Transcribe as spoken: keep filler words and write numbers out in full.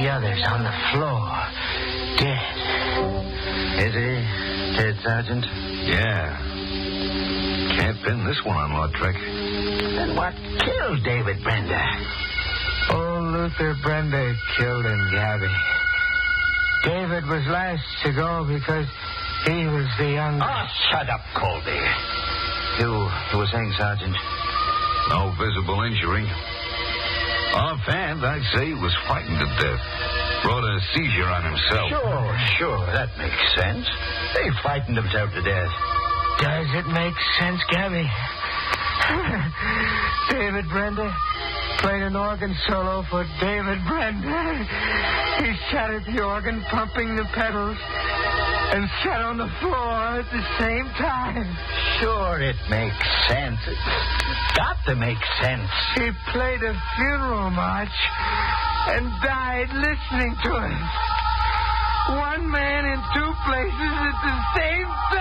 others on the floor, dead. Is he dead, Sergeant? Yeah. Can't pin this one on Lautrec. Then what killed David Brenda? Old Luther Brenda killed him, Gabby. David was last to go because he was the youngest. Oh, shut up, Colby. You, you were saying, Sergeant? No visible injury. Offhand, I'd say he was frightened to death. Brought a seizure on himself. Sure, sure, that makes sense. They frightened himself to death. Does it make sense, Gabby? David Brenda played an organ solo for David Brenda. He sat at the organ pumping the pedals and sat on the floor at the same time. Sure, it makes sense. It's got to make sense. He played a funeral march and died listening to it. One man in two places at the same time.